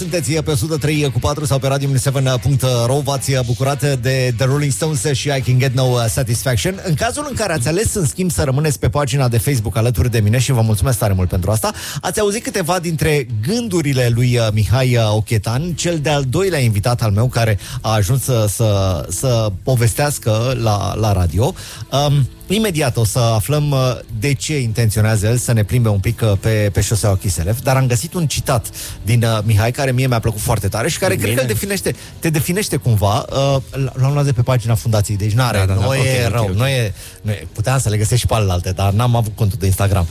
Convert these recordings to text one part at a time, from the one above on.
Sunteți pe 103.4 sau pe radio7.ro. V-ați bucurat de The Rolling Stones și I Can Get No Satisfaction. În cazul în care ați ales, în schimb, să rămâneți pe pagina de Facebook alături de mine, și vă mulțumesc tare mult pentru asta, ați auzit câteva dintre gândurile lui Mihai Ochetan, cel de-al doilea invitat al meu care a ajuns să povestească la radio. Imediat o să aflăm de ce intenționează el să ne plimbe un pic pe șoseaua Chiselef, dar am găsit un citat din Mihai care mie mi-a plăcut foarte tare și care cred că te definește cumva. L-am luat de pe pagina fundației, deci nu e rău. Okay. Nu e, puteam să le găsesc și pe alte, dar n-am avut contul de Instagram.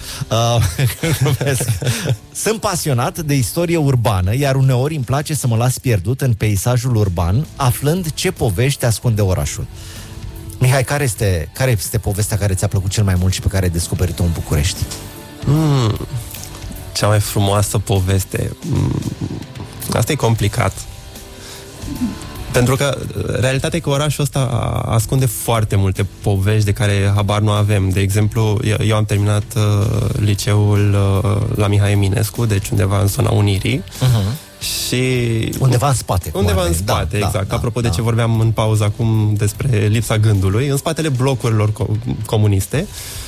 Sunt pasionat de istorie urbană, iar uneori îmi place să mă las pierdut în peisajul urban, aflând ce povești ascunde orașul. Mihai, care este povestea care ți-a plăcut cel mai mult și pe care ai descoperit-o în București? Cea mai frumoasă poveste. Asta e complicat. Pentru că realitatea e că orașul ăsta ascunde foarte multe povești de care habar nu avem. De exemplu, eu am terminat liceul la Mihai Eminescu, deci undeva în zona Unirii. Și undeva în spate. Undeva în spate, exact. Apropo de ce vorbeam în pauză acum despre lipsa gândului, în spatele blocurilor comuniste.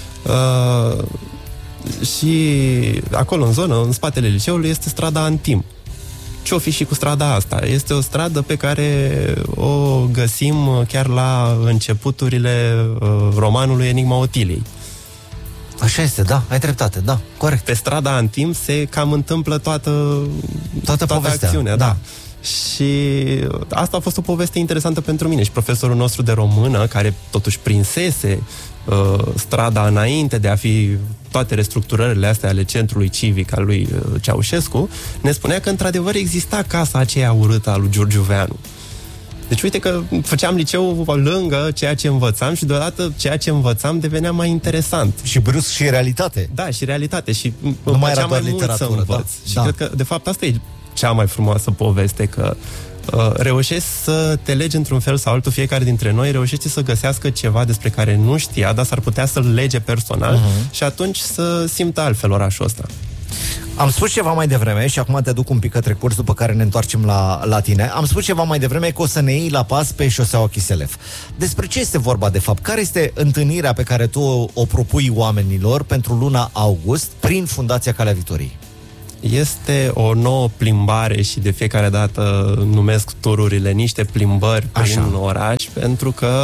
Și acolo în zonă, în spatele liceului, este strada Antim. Ce-o fi și cu strada asta? Este o stradă pe care o găsim chiar la începuturile romanului Enigma Otiliei. Așa este, da, ai dreptate, da, corect. Pe strada Antim se cam întâmplă toată povestea, acțiunea, da. Și asta a fost o poveste interesantă pentru mine. Și profesorul nostru de română, care totuși prinsese strada înainte de a fi toate restructurările astea ale centrului civic al lui Ceaușescu, ne spunea că într-adevăr exista casa aceea urâtă a lui Giurgiu Veanu. Deci uite că făceam liceu lângă ceea ce învățam și deodată ceea ce învățam devenea mai interesant. Și brusc și realitate. Da, și realitate. Și nu mai era doar literatură, să învăț. Și cred că, de fapt, asta e cea mai frumoasă poveste, că reușești să te legi într-un fel sau altul, fiecare dintre noi reușește să găsească ceva despre care nu știa, dar s-ar putea să-l lege personal și atunci să simtă altfel orașul ăsta. Am spus ceva mai devreme și acum te duc un pic către curs, după care ne întoarcem la tine. Am spus ceva mai devreme că o să ne iei la pas pe șoseaua Chiselef. Despre ce este vorba de fapt? Care este întâlnirea pe care tu o propui oamenilor pentru luna august prin Fundația Calea Victoriei? Este o nouă plimbare și de fiecare dată numesc tururile niște plimbări prin oraș, pentru că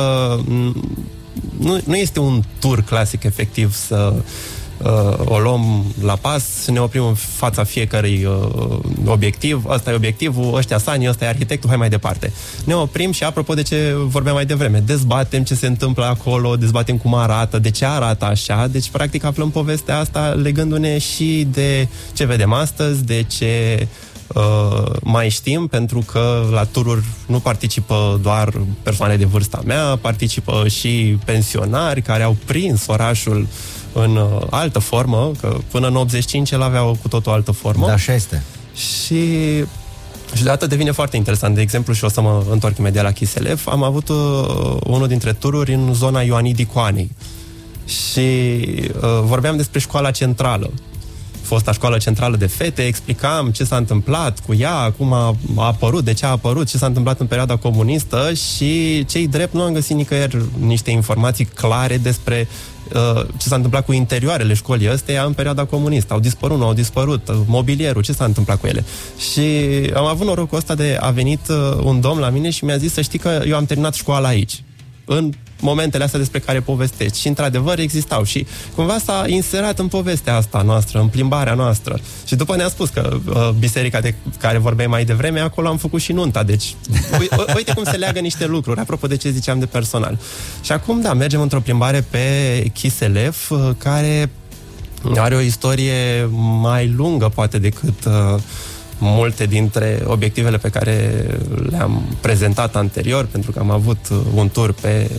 nu este un tur clasic efectiv să o luăm la pas, ne oprim în fața fiecărui obiectiv, ăsta e obiectivul, ăștia sanii, ăsta e arhitectul, hai mai departe. Ne oprim și apropo de ce vorbeam mai devreme, dezbatem ce se întâmplă acolo, dezbatem cum arată, de ce arată așa, deci practic aflăm povestea asta legându-ne și de ce vedem astăzi, de ce mai știm, pentru că la tururi nu participă doar persoane de vârsta mea, participă și pensionari care au prins orașul în altă formă, că până în 85 el avea cu tot o altă formă. Da, așa este. Și deodată devine foarte interesant. De exemplu, și o să mă întorc imediat la Chiselef, am avut unul dintre tururi în zona Ioanidii Coanei. Și vorbeam despre școala centrală. Fosta școală centrală de fete, explicam ce s-a întâmplat cu ea, cum a apărut, de ce a apărut, ce s-a întâmplat în perioada comunistă și cei drept nu am găsit nicăieri niște informații clare despre ce s-a întâmplat cu interioarele școlii ăsteia în perioada comunistă. Au dispărut, nu au dispărut, mobilierul, ce s-a întâmplat cu ele. Și am avut norocul ăsta de a venit un domn la mine și mi-a zis să știi că eu am terminat școala aici, în momentele astea despre care povestești. Și într-adevăr existau. Și cumva s-a inserat în povestea asta noastră, în plimbarea noastră. Și după ne-a spus că biserica de care vorbeai mai devreme, acolo am făcut și nunta. Deci, uite cum se leagă niște lucruri, apropo de ce ziceam de personal. Și acum, da, mergem într-o plimbare pe Chiselef, care are o istorie mai lungă, poate, decât multe dintre obiectivele pe care le-am prezentat anterior, pentru că am avut un tur pe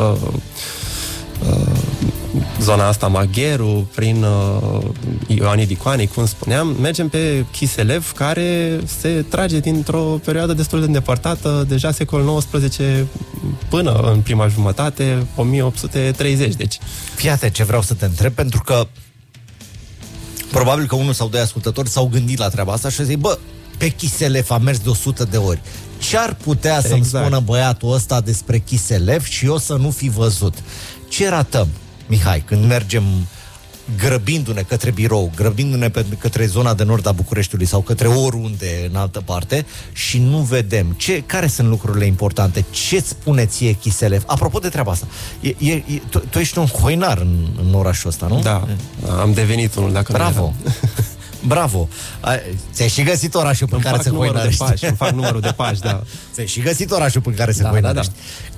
zona asta Magheru, prin Ioanidii Coanei, cum spuneam. Mergem pe Chiselef, care se trage dintr-o perioadă destul de îndepărtată, deja secolul XIX până în prima jumătate, 1830. Deci, fiate ce vreau să te întreb, pentru că probabil că unul sau doi ascultători s-au gândit la treaba asta și zic, pe Chiselef am mers de 100 de ori. Ce ar putea să-mi spună băiatul ăsta despre Chiselef și eu să nu fi văzut? Ce ratăm, Mihai, când mergem grăbindu-ne către birou, grăbindu-ne către zona de nord a Bucureștiului sau către oriunde în altă parte și nu vedem care sunt lucrurile importante? Ce-ți spune ție Chiselef? Apropo de treaba asta, tu ești un hoinar în orașul ăsta, nu? Da, am devenit unul, dacă Bravo! Bravo! Ți-ai și găsit orașul pe care se hoinărești. Îmi fac numărul de pași, da. Ți-ai și găsit orașul pe care se hoinărești.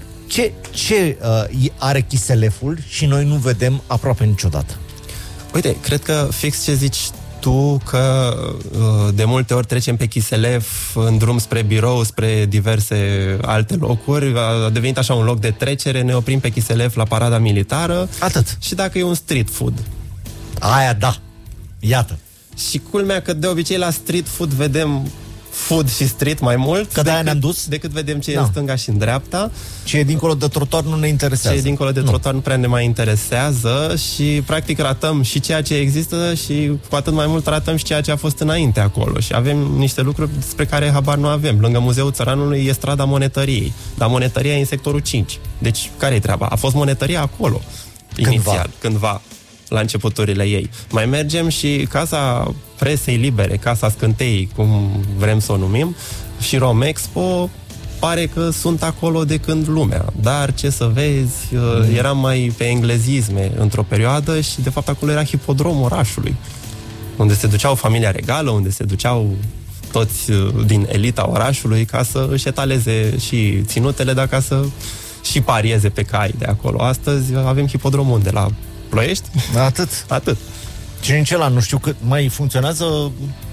Ce are Chiseleful și noi nu vedem aproape niciodată? Uite, cred că fix ce zici tu, că de multe ori trecem pe Chiselef în drum spre birou, spre diverse alte locuri, a devenit așa un loc de trecere, ne oprim pe Chiselef la parada militară. Atât. Și dacă e un street food. Aia da, iată. Și culmea că de obicei la street food vedem food și street mai mult, că de-aia ne-am dus, decât vedem ce e în stânga și în dreapta. Ce e dincolo de trotuar nu ne interesează. Ce e dincolo de trotuar nu prea ne mai interesează și practic ratăm și ceea ce există și cu atât mai mult ratăm și ceea ce a fost înainte acolo. Și avem niște lucruri despre care habar nu avem. Lângă Muzeul Țăranului e strada Monetăriei, dar Monetăria e în sectorul 5. Deci care-i treaba? A fost Monetăria acolo inițial, cândva la începuturile ei. Mai mergem și Casa Presei Libere, Casa Scânteii, cum vrem să o numim, și Romexpo, pare că sunt acolo de când lumea. Dar, ce să vezi, eram mai pe englezisme într-o perioadă și, de fapt, acolo era hipodromul orașului, unde se duceau familia regală, unde se duceau toți din elita orașului ca să își etaleze și ținutele, dar ca să și parieze pe cai de acolo. Astăzi avem hipodromul de la Ploiești. Atât. Și în cel an, nu știu cât mai funcționează,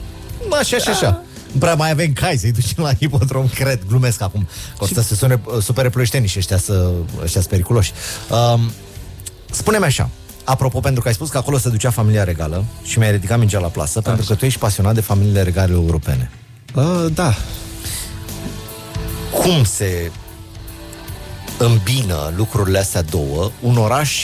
așa. Nu prea mai avem cai să-i ducem la hipodrom, cred, glumesc acum. Costă să sune super ploieștenii și ăștia sunt periculoși. Spune-mi așa, apropo, pentru că ai spus că acolo se ducea familia regală și mi-ai ridicat mingea la plasă, pentru că tu ești pasionat de familiile regale europene. Da. Cum se îmbină lucrurile astea două? Un oraș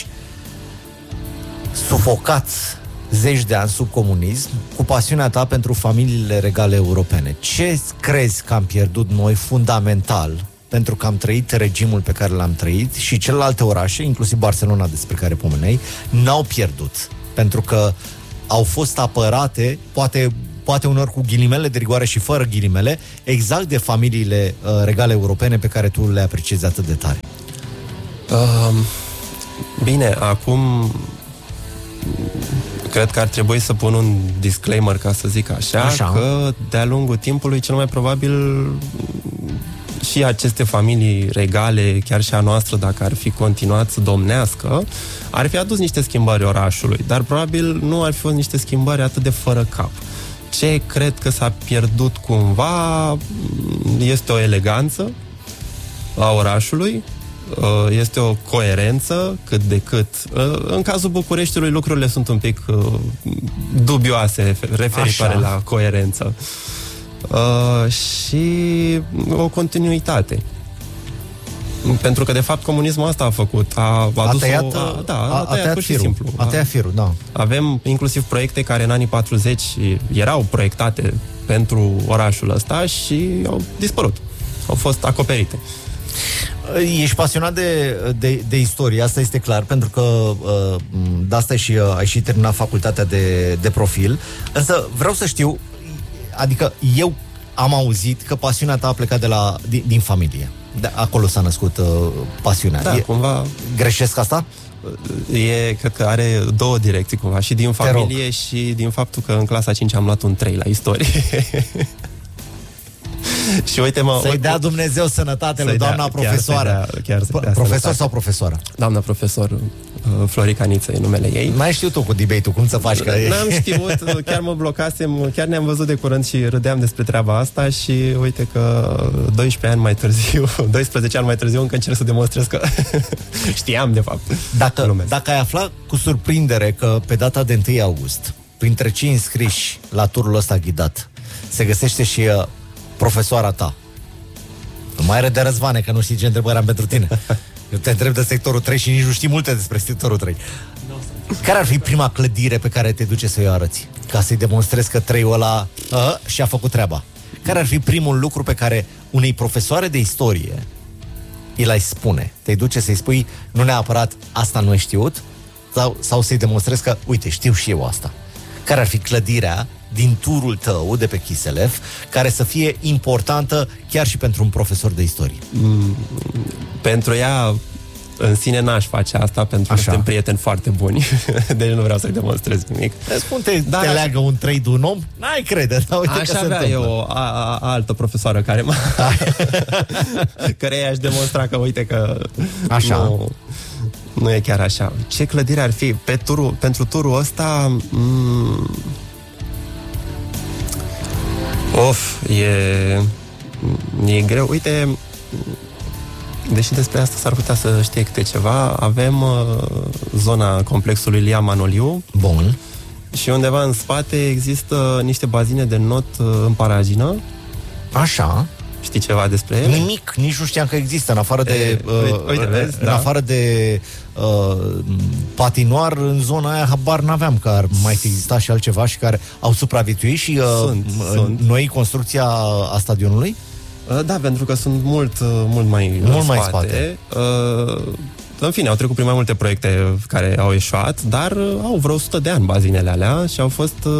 sufocat zeci de ani sub comunism, cu pasiunea ta pentru familiile regale europene. Ce crezi că am pierdut noi fundamental pentru că am trăit regimul pe care l-am trăit și celelalte orașe, inclusiv Barcelona despre care pomeneai, n-au pierdut? Pentru că au fost apărate, poate uneori cu ghilimele de rigoare și fără ghilimele, exact de familiile regale europene pe care tu le apreciezi atât de tare. Bine, acum cred că ar trebui să pun un disclaimer, ca să zic așa, că de-a lungul timpului, cel mai probabil, și aceste familii regale, chiar și a noastră, dacă ar fi continuat să domnească, ar fi adus niște schimbări orașului, dar probabil nu ar fi fost niște schimbări atât de fără cap. Ce cred că s-a pierdut cumva este o eleganță a orașului, este o coerență cât de cât. În cazul Bucureștiului lucrurile sunt un pic dubioase referitoare la coerență. Și o continuitate. Pentru că, de fapt, comunismul asta a făcut. A tăiat pur și simplu. A tăiat firul, da. Avem inclusiv proiecte care în anii 40 erau proiectate pentru orașul ăsta și au dispărut. Au fost acoperite. Ești pasionat de istorie, asta este clar, pentru că de asta ai și terminat facultatea de profil. Însă vreau să știu, adică eu am auzit că pasiunea ta a plecat din familie. Acolo s-a născut pasiunea. Da, cumva. Greșesc asta? Cred că are două direcții cumva, și din familie și din faptul că în clasa 5 am luat un 3 la istorie. Și să-i dea Dumnezeu sănătate lui doamna profesoară. Profesor sau profesoară? Doamna profesor Florica Niță e numele ei. Mai știu tu cu debate-ul, cum să faci? N-am știut, chiar mă blocasem, chiar ne-am văzut de curând și râdeam despre treaba asta și uite că 12 ani mai târziu încă încerc să demonstrez că știam de fapt. Dacă ai aflat cu surprindere că pe data de 1 august, printre cei înscriși la turul ăsta ghidat, se găsește și profesoara ta. Mai râde Răzvane, că nu știi ce întrebări am pentru tine. Eu te întreb de sectorul 3 și nici nu știi multe despre sectorul 3. Care ar fi prima clădire pe care te duce să-i arăți? Ca să-i demonstrezi că 3-ul ăla și-a făcut treaba. care ar fi primul lucru pe care unei profesoare de istorie îi spune? Te-ai duce să-i spui, nu neapărat asta nu ai știut, sau să-i demonstrezi că, uite, știu și eu asta. Care ar fi clădirea din turul tău de pe Kiselev care să fie importantă chiar și pentru un profesor de istorie? Pentru ea în sine n-aș face asta, pentru că suntem prieteni foarte buni. Deci nu vreau să-i demonstrez nimic. Spune, te leagă un trade un om? N-ai crede, dar uite aș avea eu o altă profesoară care căreia aș demonstra că, uite, că așa. Nu e chiar așa. Ce clădire ar fi? Pentru turul ăsta... e greu. Uite, deși despre asta s-ar putea să știe câte ceva, avem zona complexului Ilia Manoliu. Bun. Și undeva în spate există niște bazine de not în paragină. Așa. Știi ceva despre ele? Nimic, nici nu știam că există, în afară de uite, vezi, în afară de patinoar, în zona aia habar n-aveam că ar mai fi existat și altceva și care au supraviețuit și sunt. Noi construcția a stadionului? Da, pentru că sunt mult mai spate. În fine, au trecut prin mai multe proiecte care au eșuat, dar au vreo 100 de ani bazinele alea și au fost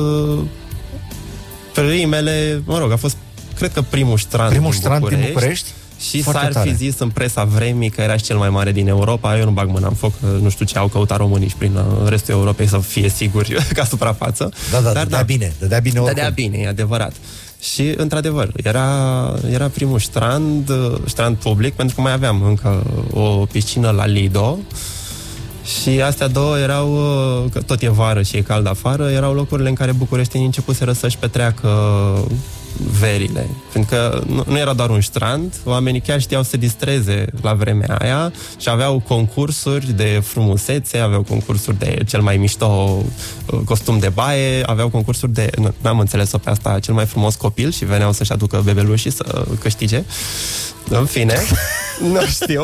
primele, a fost cred că primul strand din București. Și s-ar fi zis în presa vremii că era și cel mai mare din Europa. Eu nu bag mâna în foc, nu știu ce au căutat românii și prin restul Europei să fie siguri ca suprafață. Dar dădea bine oricum. Dădea bine, e adevărat. Și, într-adevăr, era primul strand public, pentru că mai aveam încă o piscină la Lido. Și astea două erau, că tot e vară și e cald afară, erau locurile în care bucureștenii începuseră să-și petreacă verile. Pentru că nu era doar un strand, oamenii chiar știau să se distreze la vremea aia și aveau concursuri de frumusețe, aveau concursuri de cel mai mișto costum de baie, aveau concursuri de, n-am înțeles-o pe asta, cel mai frumos copil și veneau să-și aducă bebelușii să câștige. În fine, nu știu.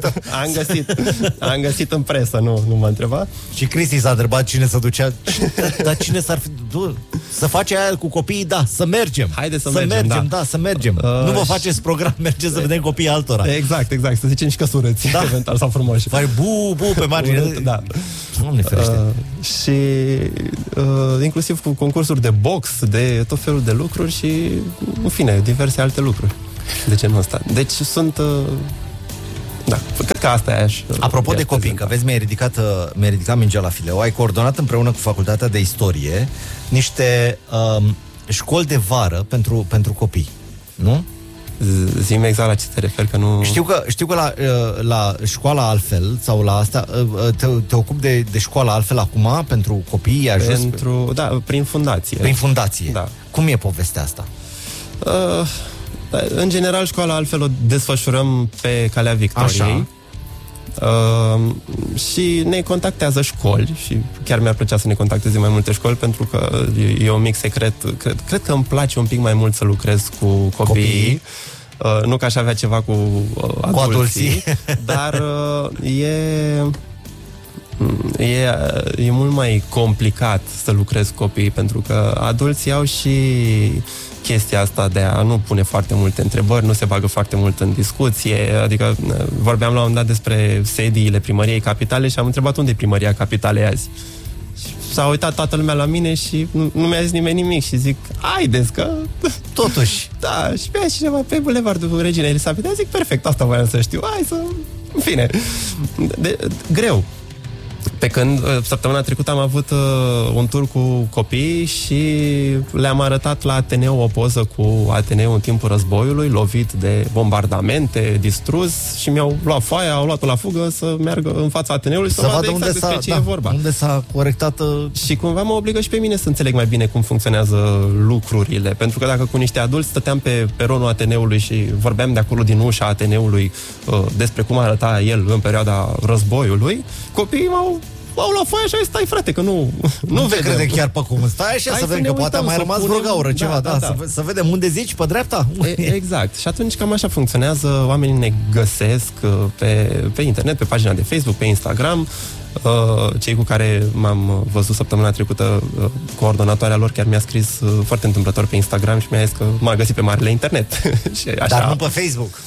Am găsit în presă, nu mă întreba. Și Cristi s-a întrebat cine se ducea. Dar cine s-ar fi... Să face aia cu copiii, da, să mergem. Haide să mergem, da, să mergem. Nu vă faceți program, mergeți să vedem copiii altora. Exact, să zicem și că surăți, da. Eventual, sau frumoși. Fai bu pe margine. Da. Doamne ferește. Și inclusiv cu concursuri de box, de tot felul de lucruri și, în fine, diverse alte lucruri. De genul ăsta. Deci sunt... Da, cred că asta e aș... Apropo de copii, că vezi, mi-ai ridicat mingea la fileu, ai coordonat împreună cu Facultatea de Istorie niște școli de vară pentru copii, nu? Zi-mi exact la ce te referi, că nu... Știu că la școala altfel, sau la asta, te ocupi de școala altfel acum, pentru copii, Da, prin fundație. Prin fundație. Da. Cum e povestea asta? În general, școala altfel o desfășurăm pe Calea Victoriei. Și ne contactează școli și chiar mi-ar plăcea să ne contacteze mai multe școli, pentru că e un mic secret. Cred că îmi place un pic mai mult să lucrez cu copiii. Nu că aș avea ceva cu adulții. Dar e mult mai complicat să lucrez cu copiii, pentru că adulții au și chestia asta de a nu pune foarte multe întrebări, nu se bagă foarte mult în discuție. Adică vorbeam la un moment dat despre sediile Primăriei Capitale și am întrebat unde e Primăria Capitalei azi. Și s-a uitat toată lumea la mine și nu mi-a zis nimeni nimic și zic, haideți că... Totuși. Da, și pe cineva pe Bulevardul Reginei Elisabeta, zic, perfect, asta voiam să știu, hai să... În fine, greu. Pe când săptămâna trecută am avut un tur cu copii și le-am arătat la Ateneu o poză cu Ateneu în timpul războiului, lovit de bombardamente, distrus, și mi-au luat foaia, au luat-o la fugă să meargă în fața Ateneului să vadă exact despre ce e vorba. Unde s-a corectat... Și cumva mă obligă și pe mine să înțeleg mai bine cum funcționează lucrurile. Pentru că dacă cu niște adulți stăteam pe peronul Ateneului și vorbeam de acolo din ușa Ateneului despre cum arăta el în perioada războiului, copiii m-au au luat foaia și au zis, stai frate, că nu vedem. Crede chiar pe cum stai așa, să vedem că poate a mai rămas vreo gaură, ceva, da. Să vedem unde zici, pe dreapta. Exact. Și atunci cam așa funcționează, oamenii ne găsesc pe internet, pe pagina de Facebook, pe Instagram. Cei cu care m-am văzut săptămâna trecută, coordonatoarea lor chiar mi-a scris foarte întâmplător pe Instagram și mi-a zis că m-a găsit pe marele internet. Și așa... Dar nu pe Facebook.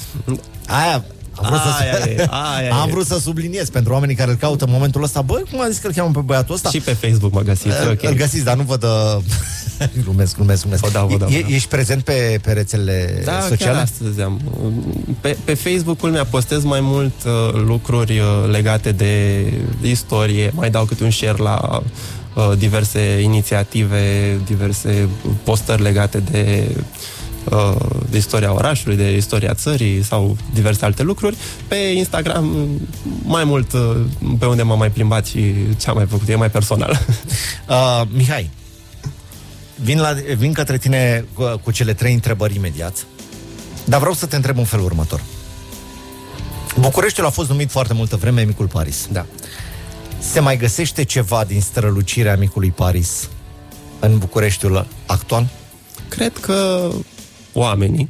Am vrut să subliniez pentru oamenii care îl caută în momentul ăsta. Băi, cum am zis că îl cheamă pe băiatul ăsta? Și pe Facebook mă găsiți. Okay. Îl găsiți, dar nu văd... glumesc. Vă dau. Ești prezent pe rețelele sociale? Chiar astăzi am. Pe Facebook-ul mi-a postez mai mult lucruri legate de istorie. Mai dau câte un share la diverse inițiative, diverse postări legate de istoria orașului, de istoria țării sau diverse alte lucruri. Pe Instagram mai mult pe unde m-am mai plimbat și ce am mai făcut, e mai personal. Mihai, vin către tine cu cele 3 întrebări imediat, dar vreau să te întreb în felul următor. Bucureștiul a fost numit foarte multă vreme Micul Paris. Da. Se mai găsește ceva din strălucirea Micului Paris în Bucureștiul actual? Cred că oamenii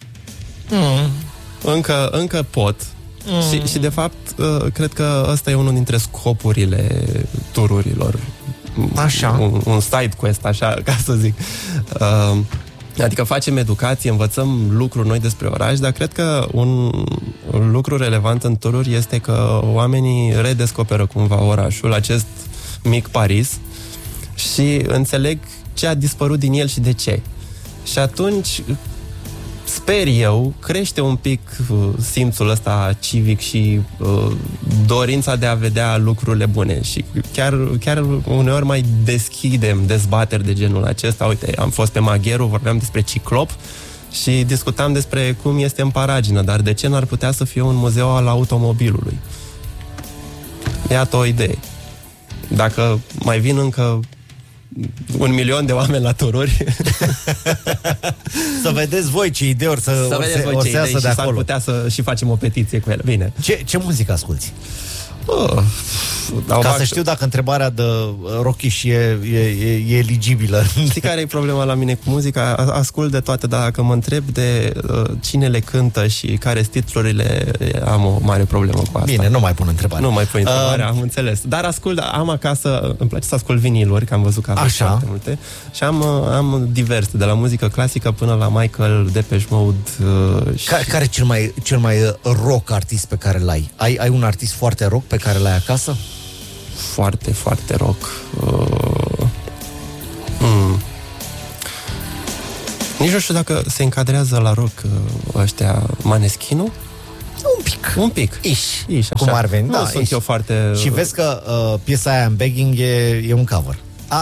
încă pot și de fapt cred că ăsta e unul dintre scopurile tururilor. Așa. Un side quest, așa, ca să zic. Adică facem educație, învățăm lucruri noi despre oraș, dar cred că un lucru relevant în tururi este că oamenii redescoperă cumva orașul, acest mic Paris, și înțeleg ce a dispărut din el și de ce. Și atunci, sper eu, crește un pic simțul ăsta civic și dorința de a vedea lucrurile bune. Și chiar uneori mai deschidem dezbateri de genul acesta. Uite, am fost pe Magheru, vorbeam despre Ciclop și discutam despre cum este în Paragină, dar de ce n-ar putea să fie un muzeu al automobilului? Iată o idee. Dacă mai vin încă 1 milion de oameni la tururi. Să vedeți voi ce idei or să iasă de acolo. S-ar putea să și facem o petiție cu ele. Bine. Ce muzică asculti? Ca să știu dacă întrebarea de Rochiș e eligibilă. Știi care e problema la mine cu muzica? Ascult de toate, dar dacă mă întreb de cine le cântă și care sunt titlurile, am o mare problemă cu asta. Bine, nu mai pun întrebarea. Nu mai pun întrebarea, am înțeles. Dar ascult, am acasă, îmi place să ascult viniluri, că am văzut că aveți foarte multe. Și am diverse, de la muzică clasică până la Michael, Depeche Mode. Care e cel mai rock artist pe care l-ai? Ai un artist foarte rock pe care l-ai acasă? Foarte, foarte rock. Nici nu știu dacă se încadrează la rock ăștia Maneskin-ul. Un pic. Iși, cum ar veni. Nu sunt eu foarte... Și vezi că piesa aia în Begging e un cover.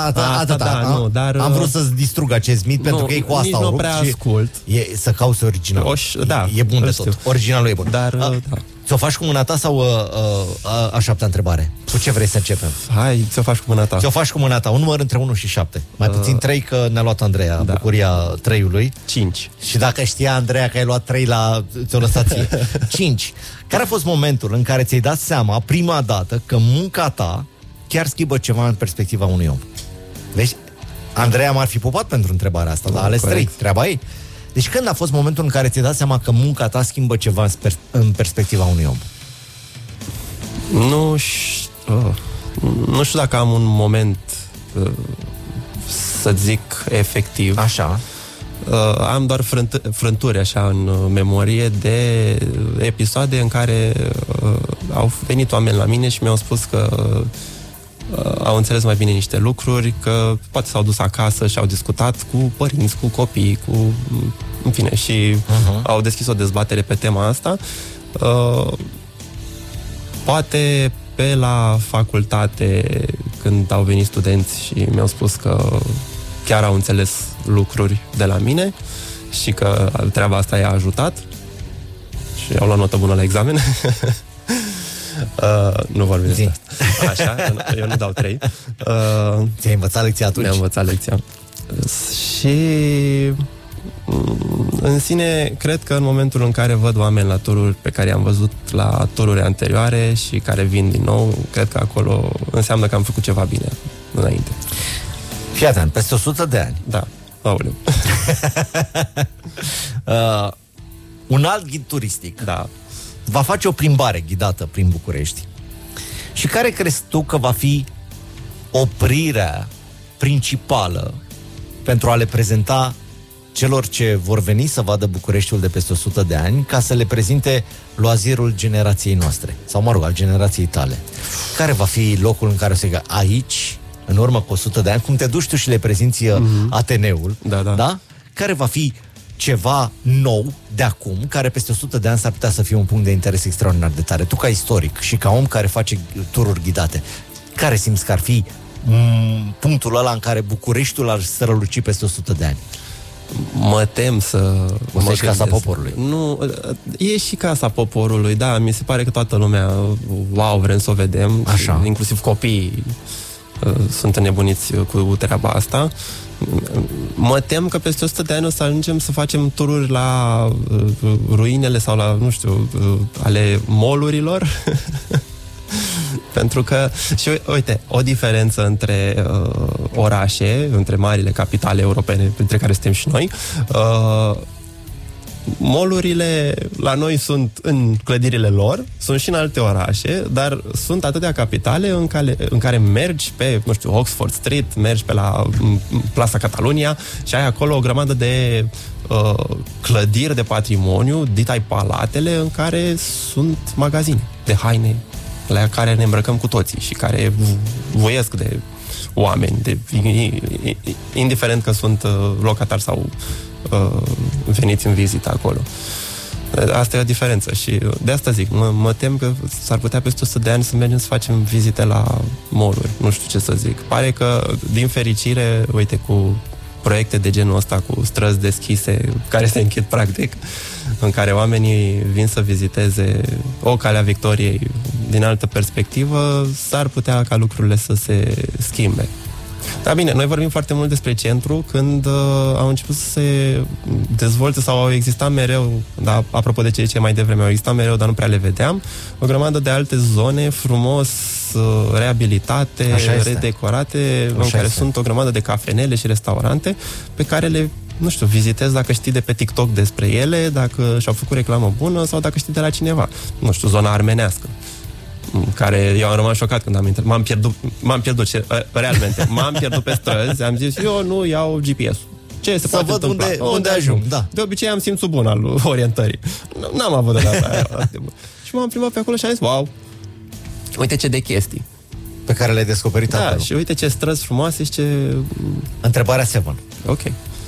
Am vrut să-ți distrug acest mit, pentru că ei cu asta au rupt și ascult. Să cauți original. E bun de tot. Originalul e bun. Dar, ți-o faci cu mâna ta sau a 7-a întrebare? Cu ce vrei să începem? Hai, ți-o faci cu mâna ta. Ți-o faci cu mâna ta. Un număr între 1 și 7. Mai puțin 3, că ne-a luat Andreea bucuria 3-ului. 5. Și dacă știa Andreea că ai luat 3 ți-o lăsat ție. 5. Care a fost momentul în care ți-ai dat seama prima dată că munca ta chiar schimbă ceva în perspectiva unui om? Vezi? Andreea m-ar fi pupat pentru întrebarea asta, dar a ales 3, treaba ei. Deci când a fost momentul în care ți-ai dat seama că munca ta schimbă ceva în perspectiva unui om? Nu știu dacă am un moment să zic efectiv. Așa. Am doar frânturi așa în memorie de episoade în care au venit oameni la mine și mi-au spus că au înțeles mai bine niște lucruri, că poate s-au dus acasă și au discutat cu părinți, cu copii, în fine, și au deschis o dezbatere pe tema asta. Poate pe la facultate, când au venit studenți și mi-au spus că chiar au înțeles lucruri de la mine și că treaba asta i-a ajutat și au luat notă bună la examen. Nu vorbim despre asta. Așa, eu nu dau 3. Ți-ai învățat lecția atunci? Mi-am învățat lecția. Și În sine, cred că în momentul în care văd oameni la tururi pe care i-am văzut la tururi anterioare și care vin din nou, cred că acolo înseamnă că am făcut ceva bine înainte. Fii atent, peste 100 de ani. Da, aoleu. Un alt ghid turistic Da. va face o plimbare ghidată prin București. Și care crezi tu că va fi oprirea principală pentru a le prezenta celor ce vor veni să vadă Bucureștiul de peste 100 de ani, ca să le prezinte loazierul generației noastre, sau mă rog, al generației tale? Care va fi locul în care o să zică aici, în urmă cu 100 de ani, cum te duci tu și le prezinți Ateneul, da? Care va fi ceva nou de acum, care peste 100 de ani s-ar putea să fie un punct de interes extraordinar de tare. Tu ca istoric și ca om care face tururi ghidate, care simți că ar fi punctul ăla în care Bucureștiul ar străluci peste 100 de ani? Mă tem să... O să ieși Casa Poporului. Nu, e și Casa Poporului, da, mi se pare că toată lumea, wow, vrem să o vedem. Așa. Inclusiv copiii sunt înnebuniți cu treaba asta. Mă tem că peste 100 de ani o să ajungem să facem tururi la ruinele sau la, nu știu, ale mall-urilor. Pentru că, și uite, o diferență între orașe, între marile capitale europene, printre care suntem și noi, mall-urile la noi sunt în clădirile lor, sunt și în alte orașe, dar sunt atâtea capitale în care mergi pe, nu știu, Oxford Street, mergi pe la Plaza Catalunya și ai acolo o grămadă de clădiri de patrimoniu, ditai palatele, în care sunt magazine de haine, la care ne îmbrăcăm cu toții și care voiesc de oameni, indiferent că sunt locatari sau veniți în vizită acolo. Asta e o diferență și de asta zic, mă tem că s-ar putea peste 100 de ani să mergem să facem vizite la mall-uri, nu știu ce să zic. Pare că, din fericire, uite, cu proiecte de genul ăsta, cu străzi deschise, care se închid practic, în care oamenii vin să viziteze o Calea Victoriei din altă perspectivă, s-ar putea ca lucrurile să se schimbe. Dar bine, noi vorbim foarte mult despre centru când au început să se dezvolte sau au existat mereu, da, apropo de ce mai devreme, au existat mereu, dar nu prea le vedeam, o grămadă de alte zone frumos reabilitate, redecorate, în care sunt o grămadă de cafenele și restaurante pe care le, nu știu, vizitez dacă știi de pe TikTok despre ele, dacă și-au făcut reclamă bună sau dacă știi de la cineva. Nu știu, zona armenească, care eu am rămas șocat când am intrat. M-am pierdut realmente. M-am pierdut pe străzi, am zis, eu nu iau GPS-ul. Ce se poate întâmpla? Unde ajung? Da. De obicei am simțul bun al orientării. N-am avut de data. Și m-am plimbat pe acolo și am zis, wow, uite ce de chestii pe care le-ai descoperit acolo. Și uite ce străzi frumoase și ce... Întrebarea 7. Ok.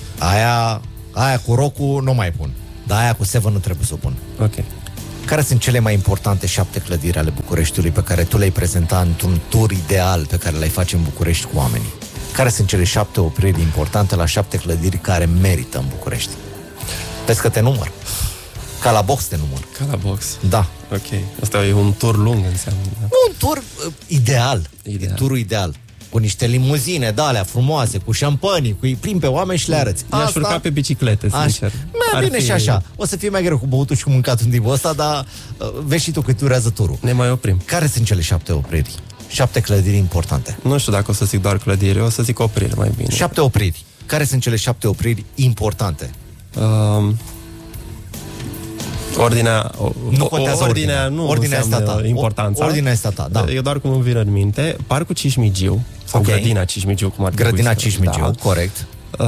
Aia cu Roku nu mai pun, dar aia cu 7 nu trebuie să o pun. Ok. Care sunt cele mai importante 7 clădiri ale Bucureștiului pe care tu le-ai prezentat într-un tur ideal pe care le-ai face în București cu oamenii? Care sunt cele 7 opriri importante la 7 clădiri care merită în București? Vezi că te număr. Ca la box te număr. Ca la box? Da. Ok. Asta e un tur lung, înseamnă. Un tur ideal. Turul ideal. Cu niște limuzine de alea frumoase, cu șampanii, cu îi plimbi pe oameni și le arăți. I-aș urca pe biciclete, sincer. Mai bine și așa. O să fie mai greu cu băutul și cu mâncat în timpul ăsta, dar vezi și tu cât durează turul. Ne mai oprim. Care sunt cele 7 opriri? 7 clădiri importante. Nu știu dacă o să zic doar clădiri, o să zic opriri mai bine. 7 opriri. Care sunt cele 7 opriri importante? Ordinea nu contează ordinea. Ordinea este a ta. Importanța. Ordinea este a ta, da. Eu doar cum îmi vine în minte. Parcul Cismigiu sau Grădina Cismigiu, cum ar trebui. Grădina Cismigiu, da. Corect.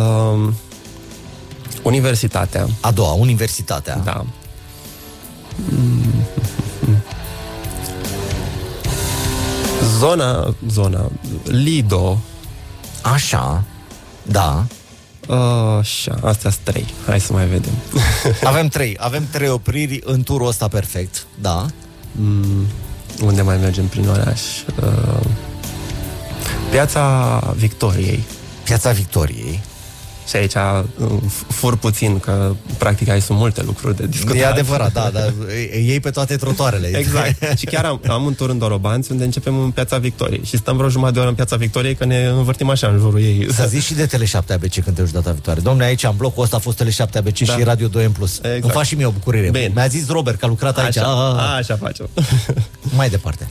Universitatea. A doua, Universitatea. Da. Zona Lido. Așa. Da. Așa, astea sunt 3. Hai să mai vedem. Avem 3 opriri în turul ăsta perfect. Da. Unde mai mergem prin oraș? Piața Victoriei. Piața Victoriei. Și aici fur puțin, că practic aici sunt multe lucruri de discutat. E adevărat, da, iei pe toate trotuarele. Exact. Și chiar am un tur în Dorobanți, unde începem în Piața Victoriei. Și stăm vreo jumătate de oră în Piața Victoriei, că ne învârtim așa în jurul ei. Să zici și de Tele7 ABC când te duci data viitoare. Dom'le, aici în blocul ăsta a fost Tele7 ABC și Radio 2M+. Exact. Îmi faci și mie o bucurie. Bine. Mi-a zis Robert că a lucrat aici. Așa facem. Mai departe.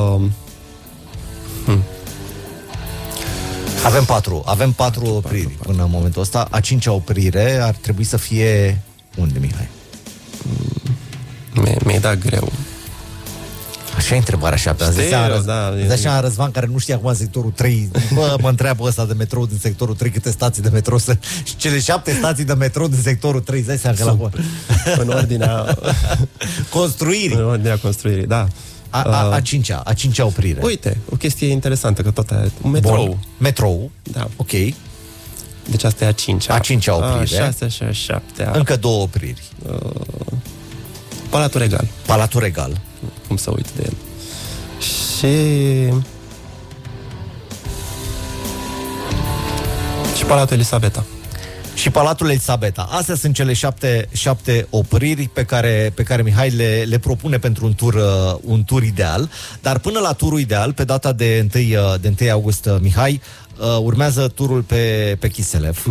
Avem patru opriri până în momentul ăsta. A 5-a oprire ar trebui să fie unde, Mihai? Mi-ai dat greu. Așa e întrebarea 7. Deci așa Răzvan, care nu știa acum sectorul 3. Bă, mă întreabă ăsta de metrou din sectorul 3, câte stații de metrou sunt. Și cele 7 stații de metrou din sectorul 3. Dai seama că la în ordinea construirii. În ordinea construirii, da. A 5-a oprire. Uite, o chestie interesantă, că tot aia, un metrou. Bun. Metrou, da. Ok. Deci asta e a 5-a. A 5-a oprire. A 6-a și a 7-a. Încă 2 opriri. Palatul Regal. Palatul Regal. Cum să uit de el. Și Palatul Elisabeta. Și Palatul Elisabeta. Astea sunt cele 7 opriri pe care Mihai le propune pentru un tur ideal. Dar până la turul ideal, pe data de 1 august, Mihai, urmează turul pe Chiselev.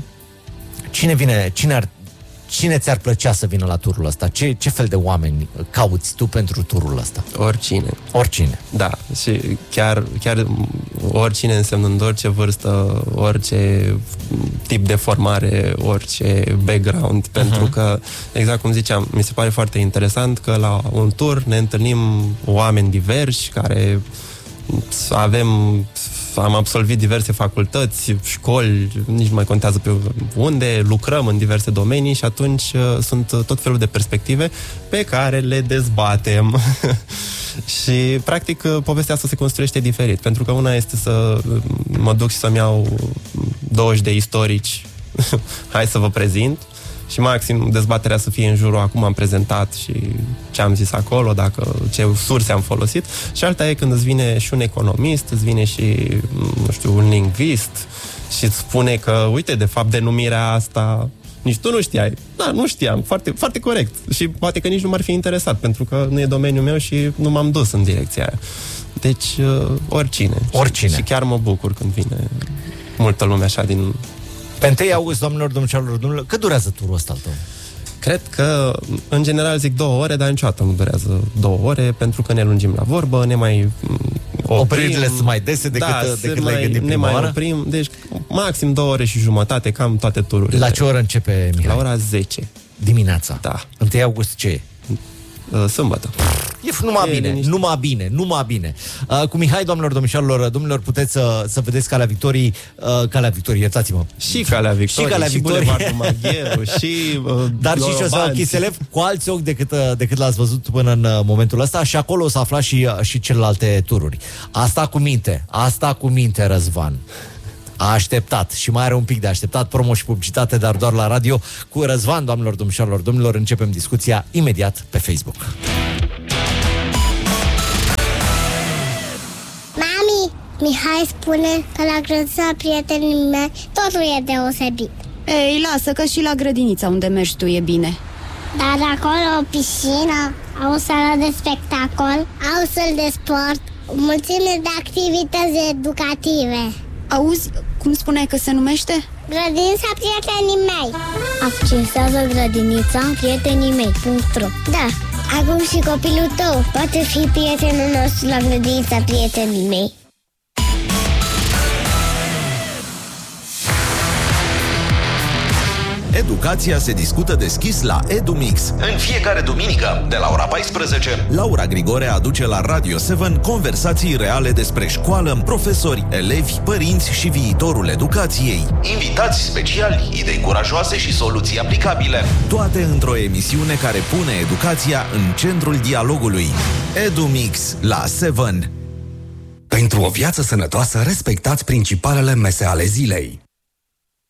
Cine ți-ar plăcea să vină la turul ăsta? Ce fel de oameni cauți tu pentru turul ăsta? Oricine. Da, și chiar oricine, însemnând orice vârstă, orice tip de formare, orice background, pentru că, exact cum ziceam, mi se pare foarte interesant că la un tur ne întâlnim oameni diversi care am absolvit diverse facultăți, școli, nici nu mai contează pe unde, lucrăm în diverse domenii și atunci sunt tot felul de perspective pe care le dezbatem. Și, practic, povestea asta se construiește diferit, pentru că una este să mă duc și să-mi iau 20 de istorici, hai să vă prezint, și maxim dezbaterea să fie în jurul acum am prezentat și ce am zis acolo, ce surse am folosit. Și alta e când îți vine și un economist, îți vine și, nu știu, un lingvist și îți spune că, uite, de fapt, denumirea asta nici tu nu știai. Da, nu știam, foarte, foarte corect. Și poate că nici nu m-ar fi interesat, pentru că nu e domeniul meu și nu m-am dus în direcția aia. Deci, oricine. Și chiar mă bucur când vine multă lume așa din... Pe 1 august, doamnelor, domnilor, cât durează turul ăsta al tău? Cred că, în general, zic 2 ore, dar niciodată nu durează 2 ore, pentru că ne lungim la vorbă, ne mai opririle sunt mai dese decât le-ai gândit prima oară? Oprim, deci maxim 2 ore și jumătate, cam toate tururile. La ce oră începe, Mihai? La ora 10. Dimineața? Da. 1 august ce e? Sâmbătă. Numai bine. Cu Mihai, doamnelor, domnilor, puteți să vedeți Calea Victoriei, iertați-mă. Și Calea Victoriei, și Bulevardul Maghieu, și dar și șoseaua Chiselev, cu alți ochi decât l-ați văzut până în momentul ăsta, și acolo o să aflați și celelalte tururi. Asta cu minte, Răzvan. A așteptat și mai are un pic de așteptat, promo și publicitate, dar doar la radio. Cu Răzvan, doamnelor, domnilor, începem discuția imediat pe Facebook. Mami, Mihai spune că la grădinița prietenii mei totul e deosebit. Ei, lasă că și la grădinița unde mergi tu e bine. Dar acolo o piscină, au o sală de spectacol, au săli de sport, o mulțime de activități educative. Auzi, cum spuneai că se numește? Grădinița prietenii mei. Accesează grădinița prietenii mei.ro. Da, acum și copilul tău poate fi prietenul nostru la grădinița prietenii mei. Educația se discută deschis la EduMix. În fiecare duminică, de la ora 14, Laura Grigore aduce la Radio 7 conversații reale despre școală, profesori, elevi, părinți și viitorul educației. Invitați speciali, idei curajoase și soluții aplicabile. Toate într-o emisiune care pune educația în centrul dialogului. EduMix la 7. Pentru o viață sănătoasă, respectați principalele mese ale zilei.